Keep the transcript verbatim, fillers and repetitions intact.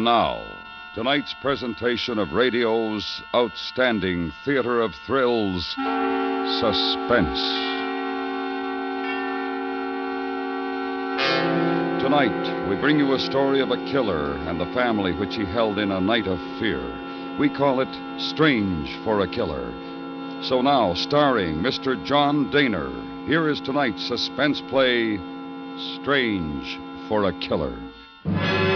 Now, tonight's presentation of radio's outstanding theater of thrills, Suspense. Tonight, we bring you a story of a killer and the family which he held in a night of fear. We call it Strange for a Killer. So now, starring Mister John Dehner, here is tonight's suspense play, Strange for a Killer.